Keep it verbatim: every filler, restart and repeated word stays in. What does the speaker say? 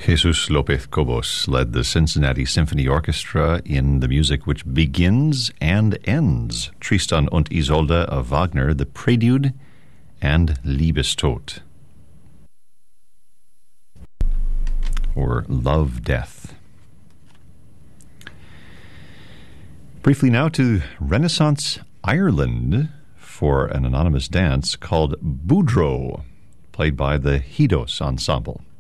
Jesus Lopez Cobos led the Cincinnati Symphony Orchestra in the music which begins and ends Tristan und Isolde of Wagner, the Prelude and Liebestod, or Love Death. Briefly now to Renaissance Ireland for an anonymous dance called Boudreaux, played by the Hidos Ensemble.